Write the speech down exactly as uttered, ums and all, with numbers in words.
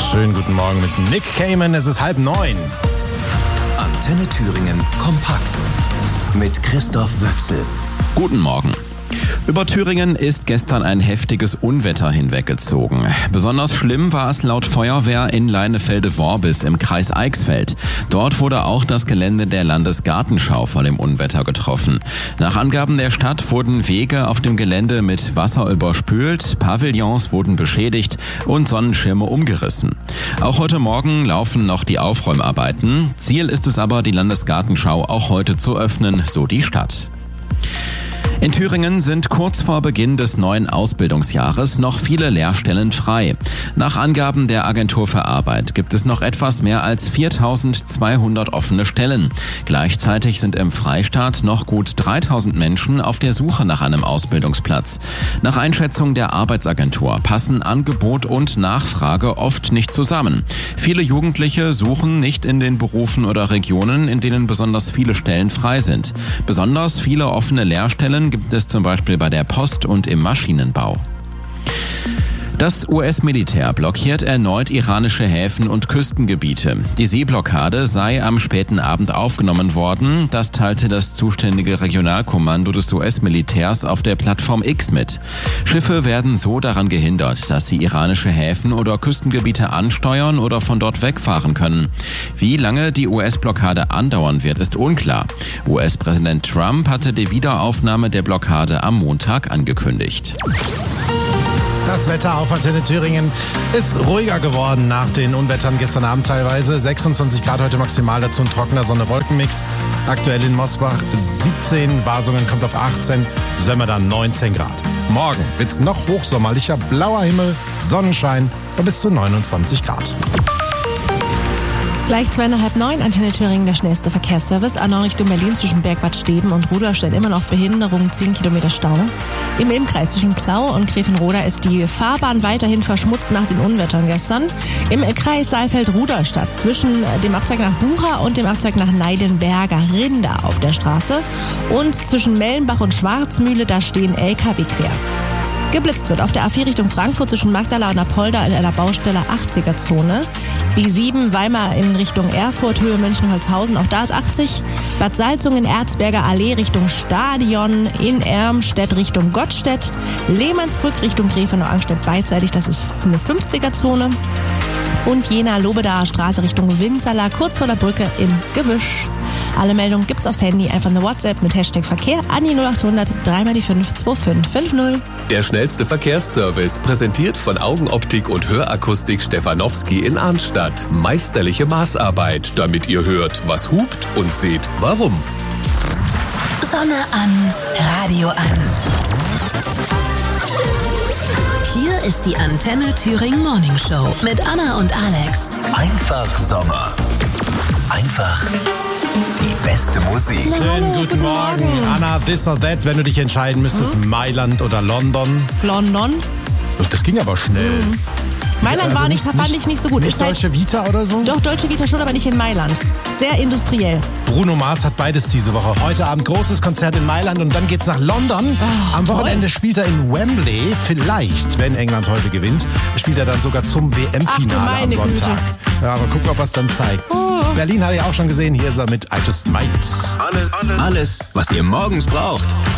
Schönen guten Morgen mit Nick Cayman. Es ist halb neun. Antenne Thüringen kompakt mit Christoph Wöchsel. Guten Morgen. Über Thüringen ist gestern ein heftiges Unwetter hinweggezogen. Besonders schlimm war es laut Feuerwehr in Leinefelde-Worbis im Kreis Eichsfeld. Dort wurde auch das Gelände der Landesgartenschau von dem Unwetter getroffen. Nach Angaben der Stadt wurden Wege auf dem Gelände mit Wasser überspült, Pavillons wurden beschädigt und Sonnenschirme umgerissen. Auch heute Morgen laufen noch die Aufräumarbeiten. Ziel ist es aber, die Landesgartenschau auch heute zu öffnen, so die Stadt. In Thüringen sind kurz vor Beginn des neuen Ausbildungsjahres noch viele Lehrstellen frei. Nach Angaben der Agentur für Arbeit gibt es noch etwas mehr als viertausendzweihundert offene Stellen. Gleichzeitig sind im Freistaat noch gut dreitausend Menschen auf der Suche nach einem Ausbildungsplatz. Nach Einschätzung der Arbeitsagentur passen Angebot und Nachfrage oft nicht zusammen. Viele Jugendliche suchen nicht in den Berufen oder Regionen, in denen besonders viele Stellen frei sind. Besonders viele offene Lehrstellen gibt es zum Beispiel bei der Post und im Maschinenbau. Das U S-Militär blockiert erneut iranische Häfen und Küstengebiete. Die Seeblockade sei am späten Abend aufgenommen worden. Das teilte das zuständige Regionalkommando des U S-Militärs auf der Plattform X mit. Schiffe werden so daran gehindert, dass sie iranische Häfen oder Küstengebiete ansteuern oder von dort wegfahren können. Wie lange die U S-Blockade andauern wird, ist unklar. U S-Präsident Trump hatte die Wiederaufnahme der Blockade am Montag angekündigt. Das Wetter auf Antenne Thüringen ist ruhiger geworden nach den Unwettern gestern Abend teilweise. sechsundzwanzig Grad heute maximal, dazu ein trockener Sonne-Wolken-Mix. Aktuell in Mosbach siebzehn, Basungen kommt auf achtzehn, Sömmer dann neunzehn Grad. Morgen wird's noch hochsommerlicher, blauer Himmel, Sonnenschein und bis zu neunundzwanzig Grad. Gleich zweieinhalb neun, Antenne Thüringen, der schnellste Verkehrsservice. A neun Richtung Berlin zwischen Bergbad Steben und Rudolstadt immer noch Behinderung, zehn Kilometer Stau. Im Ilmkreis zwischen Plau und Gräfenroda ist die Fahrbahn weiterhin verschmutzt nach den Unwettern gestern. Im Kreis Saalfeld-Rudolstadt zwischen dem Abzweig nach Bucha und dem Abzweig nach Neidenberger Rinder auf der Straße. Und zwischen Mellenbach und Schwarzmühle, da stehen L K W quer. Geblitzt wird auf der A vier Richtung Frankfurt zwischen Magdala und Apolda in einer Baustelle achtziger-Zone. B sieben Weimar in Richtung Erfurt, Höhe München-Holzhausen, auch da ist achtzig. Bad Salzungen, Erzberger Allee Richtung Stadion, in Ermstedt Richtung Gottstedt. Lehmannsbrück Richtung Gräfenau-Angstedt beidseitig, das ist eine fünfziger-Zone. Und Jena-Lobedaer Straße Richtung Winzerla, kurz vor der Brücke im Gebüsch. Alle Meldungen gibt's aufs Handy, einfach eine WhatsApp mit Hashtag Verkehr an die null acht hundert drei mal die fünf zwei fünf fünf null. Der schnellste Verkehrsservice, präsentiert von Augenoptik und Hörakustik Stefanowski in Arnstadt. Meisterliche Maßarbeit, damit ihr hört, was hupt und seht, warum. Sonne an, Radio an. Hier ist die Antenne Thüringen Morning Show mit Anna und Alex. Einfach Sommer. Einfach die beste Musik. Schönen guten Morgen. Anna, this or that, wenn du dich entscheiden müsstest, hm? Mailand oder London. London. Das ging aber schnell. Mhm. Mailand also war nicht, nicht, fand ich nicht so gut. Nicht Ist halt, Dolce Vita oder so? Doch, Dolce Vita schon, aber nicht in Mailand. Sehr industriell. Bruno Mars hat beides diese Woche. Heute Abend großes Konzert in Mailand und dann geht's nach London. Oh, Am toll. Wochenende spielt er in Wembley. Vielleicht, wenn England heute gewinnt, spielt er dann sogar zum W M-Finale Ach, du am meine Sonntag. Güte. Ja, mal gucken, ob er es dann zeigt. Oh. Berlin hatte ich auch schon gesehen. Hier ist er mit I Just Might. Alles, was ihr morgens braucht.